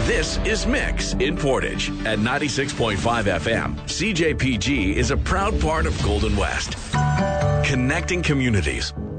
This is Mix in Portage at 96.5 FM. CJPG is a proud part of Golden West, connecting communities